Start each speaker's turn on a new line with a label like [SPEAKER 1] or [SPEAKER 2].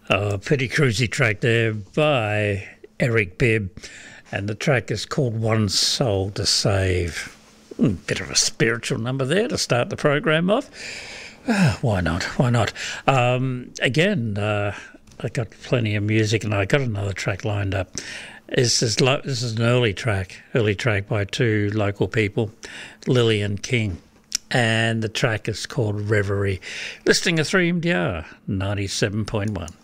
[SPEAKER 1] A pretty cruisy track there by Eric Bibb, and the track is called One Soul to Save. Bit of a spiritual number there to start the program off. Why not? Why not? Again, I got plenty of music, and I got another track lined up. This is an early track by two local people, Lily and King. And the track is called Reverie. Listening to 3MDR 97.1.